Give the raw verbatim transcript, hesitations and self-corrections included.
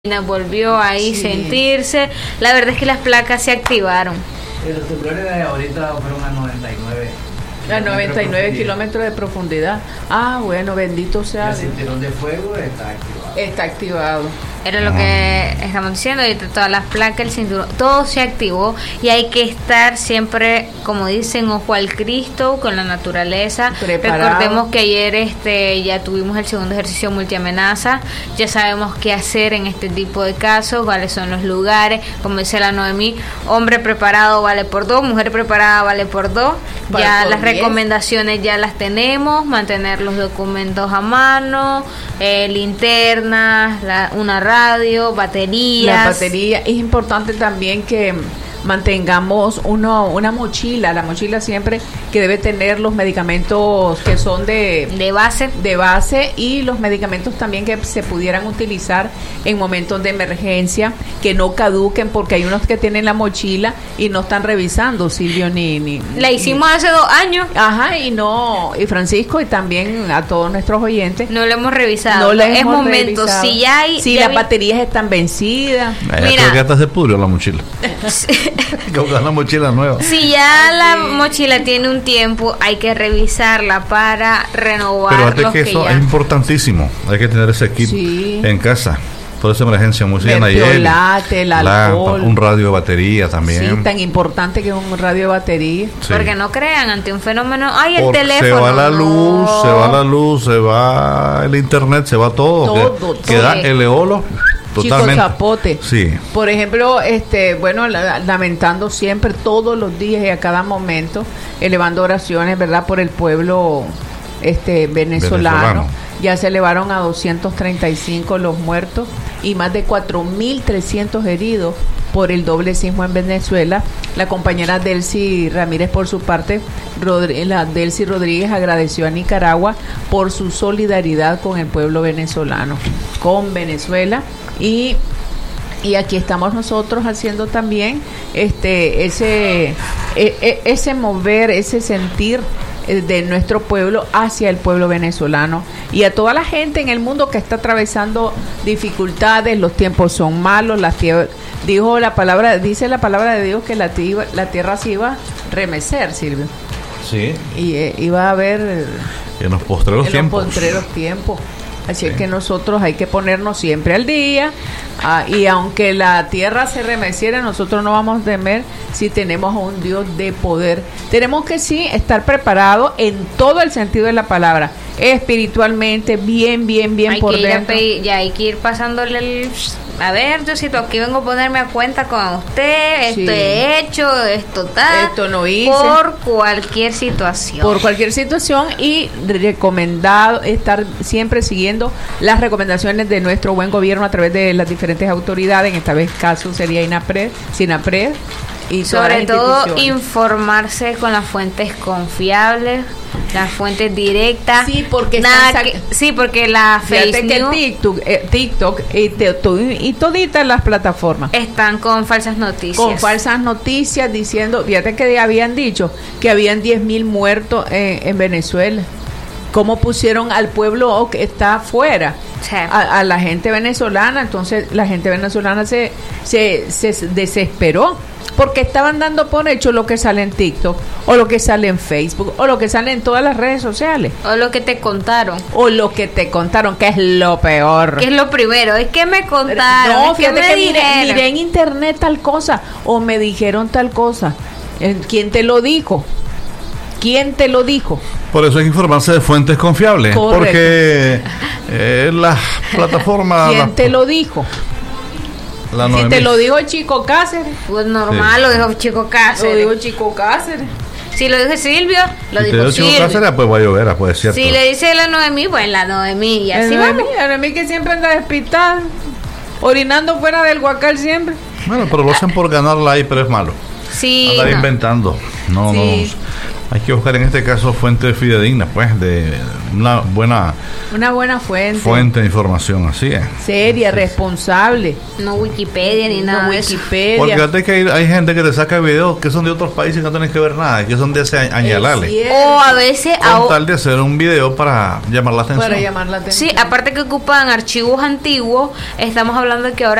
volvió ahí Sí. sentirse. La verdad es que las placas se activaron. Eh, Los temblores de ahorita fueron a noventa y nueve. A noventa y nueve kilómetros de profundidad. Ah, bueno, bendito El sea Dios. cinturón de fuego está activado. Está activado. Era lo que estamos diciendo, ahorita todas las placas, el cinturón, todo se activó y hay que estar siempre, como dicen, ojo al Cristo, con la naturaleza. Preparado. Recordemos que ayer este ya tuvimos el segundo ejercicio multiamenaza, ya sabemos qué hacer en este tipo de casos, cuáles son los lugares, como dice la Noemí, hombre preparado vale por dos, mujer preparada vale por dos, Vale ya por las diez. recomendaciones ya las tenemos, mantener los documentos a mano, eh, linternas, la, una radio, baterías. La batería. Es importante también que mantengamos uno, una mochila. La mochila siempre que debe tener los medicamentos que son de, de base. de base y los medicamentos también que se pudieran utilizar en momentos de emergencia, que no caduquen, porque hay unos que tienen la mochila y no están revisando, Silvio, ni... ni La hicimos hace dos años. Ajá, y no, y Francisco, y también a todos nuestros oyentes. No lo hemos revisado. No la es hemos momento. revisado. Si ya hay. Si ya las vi- baterías están vencidas. Eh, Mira. creo que hasta se pudrió la mochila. Hay que buscar una mochila nueva. Si ya la mochila tiene un tiempo, hay que revisarla para renovar Pero fíjate los que que eso ya. es importantísimo. Hay que tener ese kit Sí. en casa. Por esa emergencia, como decía Nayeli. Mertiolate, el Lámpara, alcohol. un radio de batería también. Sí, tan importante que es un radio de batería. Sí. Porque no crean, ante un fenómeno. ¡Ay, el Porque teléfono! se va la no. luz, se va la luz, se va el internet, se va todo. Todo, que- Queda todo. el eolo Chico totalmente. zapote. Sí. Por ejemplo, este, bueno, la- lamentando siempre, todos los días y a cada momento, elevando oraciones, ¿verdad?, por el pueblo este venezolano. Venezolano. Ya se elevaron a doscientos treinta y cinco los muertos y más de cuatro mil trescientos heridos por el doble sismo en Venezuela. La compañera Delcy Ramírez, por su parte, Rodri- la Delcy Rodríguez agradeció a Nicaragua por su solidaridad con el pueblo venezolano, con Venezuela, y y aquí estamos nosotros haciendo también este ese e- e- ese mover, ese sentir eh, de nuestro pueblo hacia el pueblo venezolano y a toda la gente en el mundo que está atravesando dificultades. Los tiempos son malos, la tierra, dijo la palabra, dice la palabra de Dios que la, tierra- la tierra se iba a remecer, Silvio, Sí. y eh, iba a haber eh, En los postreros en tiempos. los postreros tiempos. Así es Sí. que nosotros hay que ponernos siempre al día, ah, y aunque la tierra se remeciera, nosotros no vamos a temer si tenemos a un Dios de poder. Tenemos que sí estar preparados en todo el sentido de la palabra, espiritualmente, bien, bien, bien Hay por que ir a dentro. pedir- ya hay que ir pasándole el... A ver, Diosito, aquí vengo a ponerme a cuenta con usted. Esto Sí. he hecho, esto tal. Esto no hice. Por cualquier situación. Por cualquier situación, y recomendado estar siempre siguiendo las recomendaciones de nuestro buen gobierno a través de las diferentes autoridades. En esta vez caso sería INAPRED, SINAPRED y todas Sobre las todo instituciones. informarse con las fuentes confiables, las fuentes directas. Sí, porque Nada están que- sac- sí, porque la Fíjate fake que news TikTok, eh, TikTok y, te- to- y toditas las plataformas están con falsas noticias. con falsas noticias diciendo, fíjate que habían dicho que habían diez mil muertos en, en Venezuela. ¿Cómo pusieron al pueblo que está afuera? Sí. A, a la gente venezolana. Entonces la gente venezolana se, se, se desesperó porque estaban dando por hecho lo que sale en TikTok o lo que sale en Facebook o lo que sale en todas las redes sociales O lo que te contaron. o lo que te contaron, que es lo peor. Que es lo primero, es que me contaron. No, es que fíjate me que miré, dijeron. miré en internet tal cosa o me dijeron tal cosa. Eh, ¿Quién te lo dijo? ¿Quién te lo dijo? Por eso hay que informarse de fuentes confiables. Correcto. Porque eh, las plataformas. ¿Quién las- te lo dijo? la Si Noemí. te lo dijo Chico Cáceres, Pues normal, Sí. lo dijo Chico lo Cáceres. dijo Chico Cáceres. Si lo dijo Silvio, lo Si te dijo dio Chico Silvio. Cáceres, pues va a llover, ah, pues es cierto. Si le dice la Noemí, pues la Noemí. Y así El vamos. Noemí, el Noemí que siempre anda despistada, orinando fuera del huacal siempre. Bueno, pero lo hacen por ganar like, pero es malo. Sí. Andar no. inventando. No, Sí. no. Hay que buscar en este caso fuentes fidedignas, pues, de una buena Una buena fuente. fuente de información, así es. Seria, responsable. No Wikipedia ni No nada de eso. Wikipedia. Porque fíjate que hay, hay gente que te saca videos que son de otros países que no tienen que ver nada, que son de ese Es añalale. cierto. O a veces... Con a- tal de hacer un video para llamar la atención. Para llamar la atención. Sí, aparte que ocupan archivos antiguos, estamos hablando de que ahora